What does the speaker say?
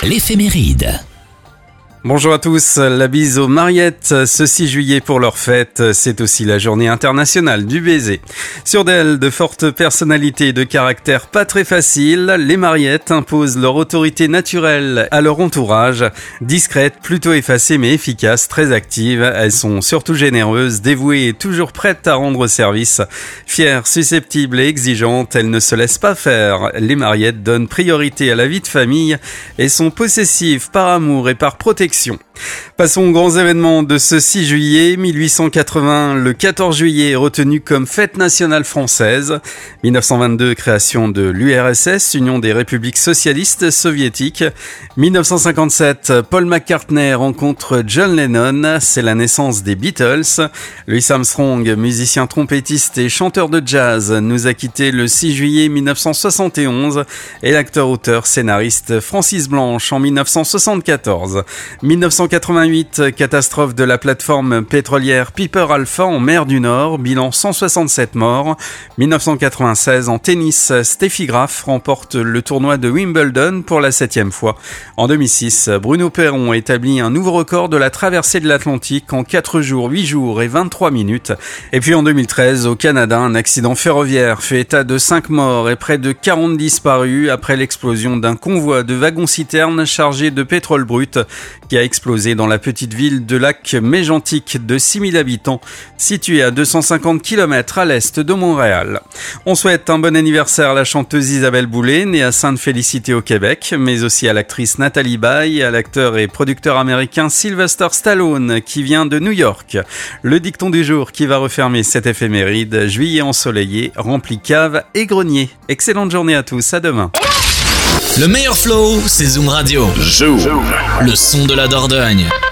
l'éphéméride. Bonjour à tous, la bise aux Mariettes, ce 6 juillet pour leur fête, c'est aussi la journée internationale du baiser. Sûres d'elles, de fortes personnalités et de caractère pas très facile, les Mariettes imposent leur autorité naturelle à leur entourage. Discrètes, plutôt effacées mais efficaces, très actives, elles sont surtout généreuses, dévouées et toujours prêtes à rendre service. Fières, susceptibles et exigeantes, elles ne se laissent pas faire. Les Mariettes donnent priorité à la vie de famille et sont possessives par amour et par protection. Passons aux grands événements de ce 6 juillet. 1880, le 14 juillet est retenu comme fête nationale française. 1922, création de l'URSS, Union des républiques socialistes soviétiques. 1957, Paul McCartney rencontre John Lennon, c'est la naissance des Beatles. Louis Armstrong, musicien trompettiste et chanteur de jazz, nous a quitté le 6 juillet 1971 et l'acteur, auteur, scénariste Francis Blanche en 1974. 1988, catastrophe de la plateforme pétrolière Piper Alpha en mer du Nord, bilan 167 morts. 1996, en tennis, Steffi Graf remporte le tournoi de Wimbledon pour la 7e fois. En 2006, Bruno Perron établit un nouveau record de la traversée de l'Atlantique en 4 jours, 8 jours et 23 minutes. Et puis en 2013, au Canada, un accident ferroviaire fait état de 5 morts et près de 40 disparus après l'explosion d'un convoi de wagons-citernes chargés de pétrole brut qui a explosé dans la petite ville de Lac-Mégantic de 6000 habitants, située à 250 km à l'est de Montréal. On souhaite un bon anniversaire à la chanteuse Isabelle Boulay, née à Sainte-Félicité au Québec, mais aussi à l'actrice Nathalie Baye, à l'acteur et producteur américain Sylvester Stallone, qui vient de New York. Le dicton du jour qui va refermer cette éphéméride, juillet ensoleillé, rempli cave et grenier. Excellente journée à tous, à demain. Le meilleur flow, c'est Zoom Radio. Zoom. Le son de la Dordogne.